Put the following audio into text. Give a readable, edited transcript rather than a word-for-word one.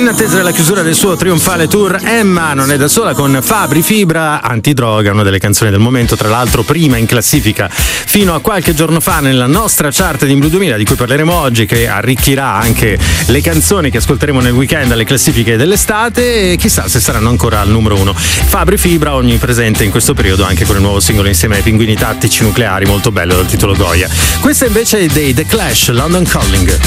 In attesa della chiusura del suo trionfale tour, Emma non è da sola con Fabri Fibra, Antidroga, una delle canzoni del momento, tra l'altro prima in classifica fino a qualche giorno fa nella nostra chart di Blue 2000, di cui parleremo oggi, che arricchirà anche le canzoni che ascolteremo nel weekend alle classifiche dell'estate, e chissà se saranno ancora al numero 1. Fabri Fibra onnipresente in questo periodo anche con il nuovo singolo insieme ai Pinguini Tattici Nucleari, molto bello, dal titolo Goya. Questa invece è dei The Clash, London Calling.